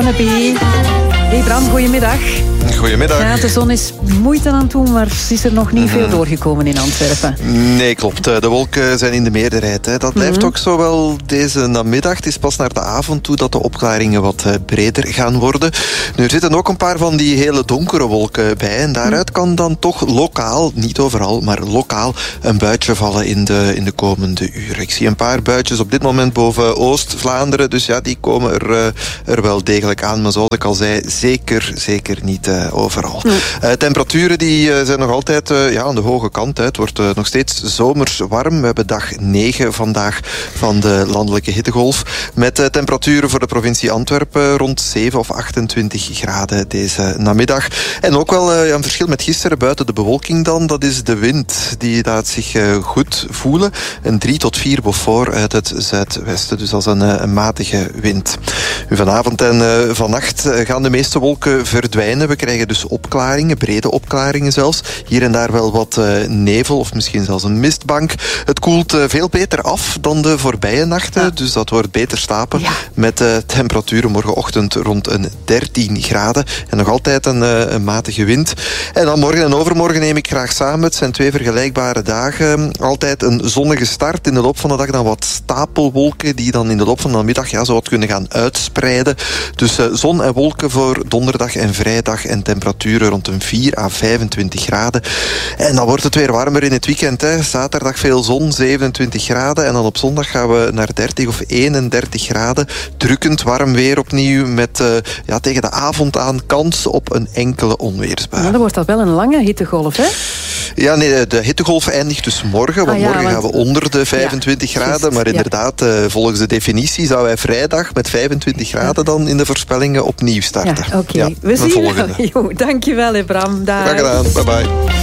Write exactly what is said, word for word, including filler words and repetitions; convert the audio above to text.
Barnaby. Hey Bram, goedemiddag. Goedemiddag. Ja, de zon is moeite aan het doen, maar ze is er nog niet veel doorgekomen in Antwerpen. Nee, klopt. De wolken zijn in de meerderheid. Hè. Dat blijft ook zo wel deze namiddag. Het is pas naar de avond toe dat de opklaringen wat breder gaan worden. Nu, er zitten ook een paar van die hele donkere wolken bij. En daaruit kan dan toch lokaal, niet overal, maar lokaal, een buitje vallen in de, in de komende uren. Ik zie een paar buitjes op dit moment boven Oost-Vlaanderen. Dus ja, die komen er, er wel degelijk aan. Maar zoals ik al zei, zeker, zeker niet uh, overal. Mm. Uh, temperaturen die, uh, zijn nog altijd uh, ja, aan de hoge kant. Hè. Het wordt uh, nog steeds zomers warm. We hebben dag negen vandaag van de landelijke hittegolf. Met uh, temperaturen voor de provincie Antwerpen rond zeven of achtentwintig graden deze namiddag. En ook wel uh, een verschil met gisteren buiten de bewolking dan. Dat is de wind. Die laat zich uh, goed voelen. Een drie tot vier Beaufort uit het zuidwesten. Dus dat is een, uh, een matige wind. Nu, vanavond en uh, vannacht uh, gaan de meeste wolken verdwijnen. We krijgen dus opklaringen, brede opklaringen zelfs. Hier en daar wel wat uh, nevel of misschien zelfs een mistbank. Het koelt uh, veel beter af dan de voorbije nachten. Ja. Dus dat wordt beter slapen. Ja. Met uh, temperaturen morgenochtend rond een dertien graden. En nog altijd een, uh, een matige wind. En dan morgen en overmorgen neem ik graag samen. Het zijn twee vergelijkbare dagen. Altijd een zonnige start. In de loop van de dag dan wat stapelwolken die dan in de loop van de middag ja, zo wat kunnen gaan uitspreiden. Dus uh, zon en wolken voor donderdag en vrijdag en temperaturen rond een vier à vijfentwintig graden. En dan wordt het weer warmer in het weekend. Hè. Zaterdag veel zon, zevenentwintig graden. En dan op zondag gaan we naar dertig of eenendertig graden. Drukkend warm weer opnieuw met uh, ja, tegen de avond aan kans op een enkele onweersbui. Ja, dan wordt dat wel een lange hittegolf, hè? Ja, nee, de hittegolf eindigt dus morgen. Want ah, ja, morgen want... gaan we onder de vijfentwintig ja, graden. Just, maar inderdaad, ja. uh, volgens de definitie zou hij vrijdag met vijfentwintig graden dan in de voorspellingen opnieuw starten. Ja, oké. Okay. Ja, we zien het. Dankjewel, hè, Bram. Dag. Graag gedaan. Bye bye.